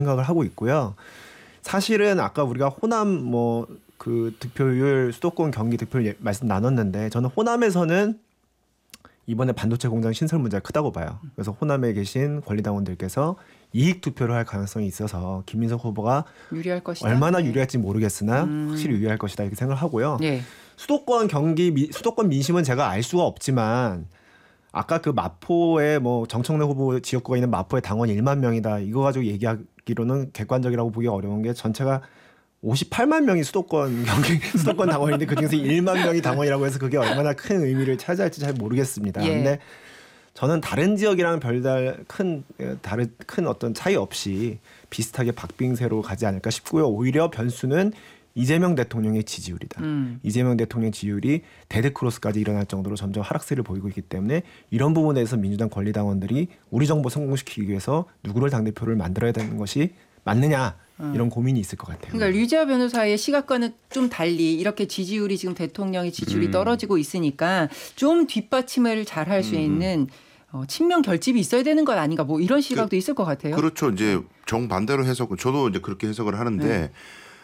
생각을 하고 있고요. 사실은 아까 우리가 호남 그 득표율 수도권 경기 득표율 말씀 나눴는데 저는 호남에서는 이번에 반도체 공장 신설 문제가 크다고 봐요. 그래서 호남에 계신 권리당원들께서 이익 투표를 할 가능성이 있어서 김민석 후보가 유리할 것이다. 얼마나 유리할지 모르겠으나 확실히 유리할 것이다 이렇게 생각을 하고요. 네. 수도권 민심은 제가 알 수가 없지만 아까 그 마포에 정청래 후보 지역구가 있는 마포의 당원 1만 명이다. 이거 가지고 얘기하기로는 객관적이라고 보기 어려운 게 전체가 58만 명이 수도권 당원인데 그중에서 1만 명이 당원이라고 해서 그게 얼마나 큰 의미를 차지할지 잘 모르겠습니다. 예. 근데 저는 다른 지역이랑 별다른 큰 어떤 차이 없이 비슷하게 박빙세로 가지 않을까 싶고요. 오히려 변수는 이재명 대통령의 지지율이다. 이재명 대통령 지지율이 데드크로스까지 일어날 정도로 점점 하락세를 보이고 있기 때문에 이런 부분에서 민주당 권리당원들이 우리 정부 성공시키기 위해서 누구를 당대표를 만들어야 되는 것이 맞느냐 이런 고민이 있을 것 같아요. 그러니까 류지아 변호사의 시각과는 좀 달리 이렇게 지지율이 지금 대통령의 지지율이 떨어지고 있으니까 좀 뒷받침을 잘 할 수 있는 친명 결집이 있어야 되는 것 아닌가 이런 시각도 있을 것 같아요. 그렇죠. 이제 정반대로 해석 저도 이제 그렇게 해석을 하는데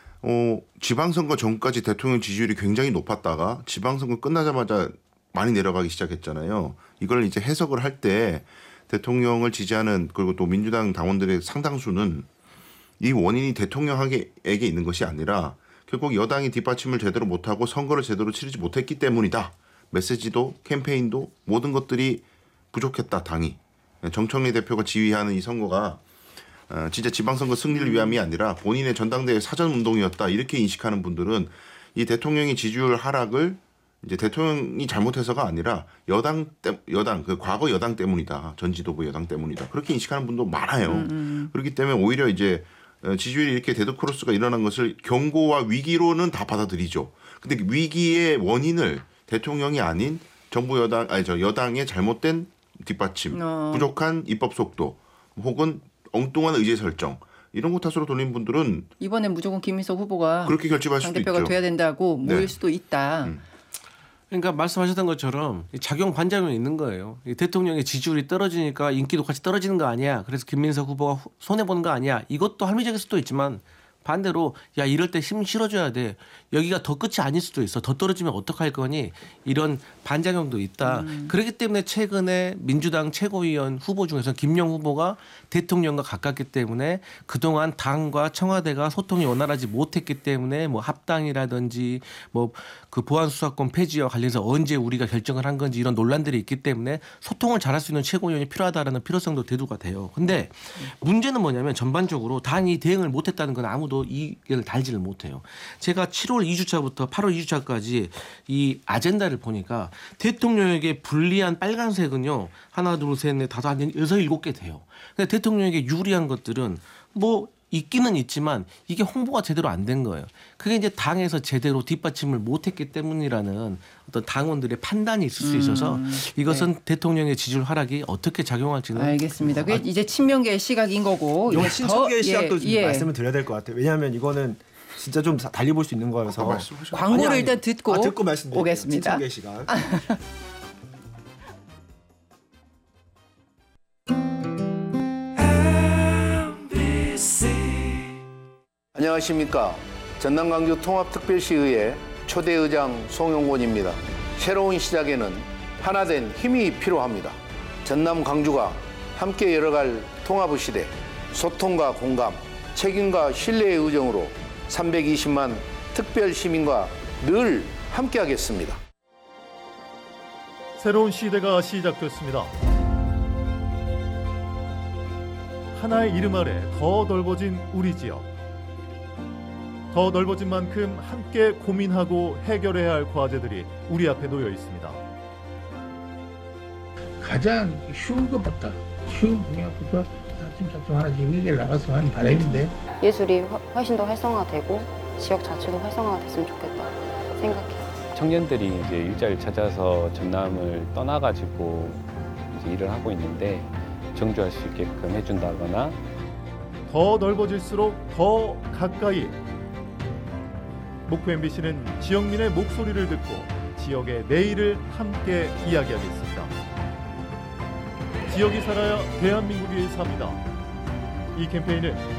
지방선거 전까지 대통령 지지율이 굉장히 높았다가 지방선거 끝나자마자 많이 내려가기 시작했잖아요. 이걸 이제 해석을 할 때 대통령을 지지하는 그리고 또 민주당 당원들의 상당수는 이 원인이 대통령에게 있는 것이 아니라 결국 여당이 뒷받침을 제대로 못하고 선거를 제대로 치르지 못했기 때문이다. 메시지도 캠페인도 모든 것들이 부족했다. 당이. 정청래 대표가 지휘하는 이 선거가 진짜 지방선거 승리를 위함이 아니라 본인의 전당대회 사전운동이었다. 이렇게 인식하는 분들은 이 대통령의 지지율 하락을 이제 대통령이 잘못해서가 아니라 여당 그 과거 여당 때문이다. 전 지도부 여당 때문이다. 그렇게 인식하는 분도 많아요. 그렇기 때문에 오히려 이제 지지율이 이렇게 데드크로스가 일어난 것을 경고와 위기로는 다 받아들이죠. 근데 위기의 원인을 대통령이 아닌 여당의 잘못된 뒷받침, 부족한 입법 속도, 혹은 엉뚱한 의제 설정 이런 것 탓으로 돌린 분들은 이번엔 무조건 김민석 후보가 그렇게 결집할 수도 당대표가 있죠. 돼야 된다고 모일 수도 있다. 그러니까 말씀하셨던 것처럼 작용 반작용이 있는 거예요. 대통령의 지지율이 떨어지니까 인기도 같이 떨어지는 거 아니야. 그래서 김민석 후보가 손해보는 거 아니야. 이것도 합리적일 수도 있지만 반대로 야 이럴 때 힘 실어줘야 돼. 여기가 더 끝이 아닐 수도 있어. 더 떨어지면 어떡할 거니. 이런 반작용도 있다. 그렇기 때문에 최근에 민주당 최고위원 후보 중에서 김영 후보가 대통령과 가깝기 때문에 그동안 당과 청와대가 소통이 원활하지 못했기 때문에 합당이라든지 그 보안수사권 폐지와 관련해서 언제 우리가 결정을 한 건지 이런 논란들이 있기 때문에 소통을 잘할 수 있는 최고위원이 필요하다라는 필요성도 대두가 돼요. 근데 문제는 뭐냐면 전반적으로 당이 대응을 못했다는 건 아무도 이견을 달지를 못해요. 제가 7월 2주차부터 8월 2주차까지 이 아젠다를 보니까 대통령에게 불리한 빨간색은요. 하나, 둘, 셋, 넷, 다섯, 여섯, 일곱 개 돼요. 근데 대통령에게 유리한 것들은 있기는 있지만 이게 홍보가 제대로 안 된 거예요. 그게 이제 당에서 제대로 뒷받침을 못했기 때문이라는 어떤 당원들의 판단이 있을 수 있어서 이것은 대통령의 지지율 하락이 어떻게 작용할지는 알겠습니다. 그게 이제 친명계의 시각인 거고 이건 신청계의 시각도 좀 말씀을 드려야 될 것 같아요. 왜냐하면 이거는 진짜 좀 달리 볼 수 있는 거여서 광고를 일단 듣고 말씀드릴게요. 오겠습니다. 신청계 시각. 안녕하십니까. 전남 광주 통합특별시의회 초대의장 송영곤입니다. 새로운 시작에는 하나된 힘이 필요합니다. 전남 광주가 함께 열어갈 통합의 시대, 소통과 공감, 책임과 신뢰의 의정으로 320만 특별 시민과 늘 함께하겠습니다. 새로운 시대가 시작됐습니다. 하나의 이름 아래 더 넓어진 우리 지역. 더 넓어진 만큼 함께 고민하고 해결해야 할 과제들이 우리 앞에 놓여 있습니다. 가장 쉬운 것부터 쉬운 분야부터 차츰차츰 하나씩 해결 나갔으면 하는 바람인데 예술이 훨씬 더 활성화되고 지역 자체도 활성화가 됐으면 좋겠다 생각해요. 청년들이 이제 일자리를 찾아서 전남을 떠나가지고 이제 일을 하고 있는데 정주할 수 있게끔 해준다거나 더 넓어질수록 더 가까이 목포 MBC는 지역민의 목소리를 듣고 지역의 내일을 함께 이야기하겠습니다. 지역이 살아야 대한민국이 삽니다. 이 캠페인은